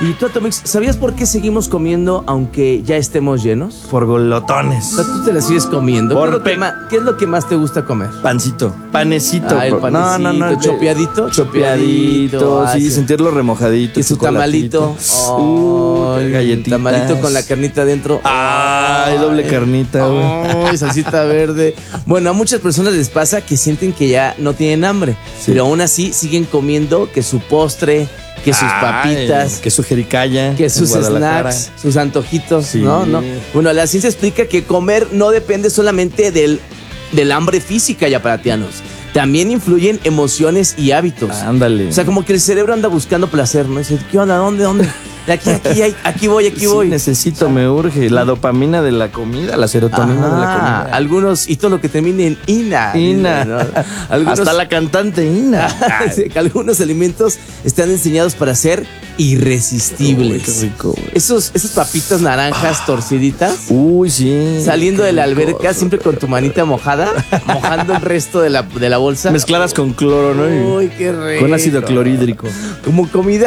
Y tú, Atomix, ¿sabías por qué seguimos comiendo aunque ya estemos llenos? Por glotones. O sea, tú te la sigues comiendo. Por ¿Qué es lo que más te gusta comer? Pancito. Panecito. Ah, el panecito. No. ¿Chopeadito? Chopeadito. Sí, sentirlo remojadito. Y su tamalito. Qué galletitas. Tamalito con la carnita adentro. Ay, doble carnita, güey. Ay, salsita verde. Bueno, a muchas personas les pasa que sienten que ya no tienen hambre, pero aún así siguen comiendo que su postre, que sus papitas, que su jericaya, que sus snacks, sus antojitos, sí. ¿no? Bueno, la ciencia explica que comer no depende solamente del hambre física, yaparatianos. También influyen emociones y hábitos. Ándale. O sea, como que el cerebro anda buscando placer, ¿no? Dice, ¿qué onda? ¿Dónde? Aquí voy. Necesito, me urge. La dopamina de la comida, la serotonina de la comida. Algunos, y todo lo que termine en ina. ¿No? Hasta la cantante Ina. Algunos alimentos están diseñados para ser irresistibles. Uy, qué rico, güey. Esas papitas naranjas torciditas. Uy, sí. Saliendo de la alberca, siempre con tu manita mojada, mojando el resto de la bolsa. Mezcladas con cloro, ¿no? Uy, qué rico. Con ácido clorhídrico. Como comida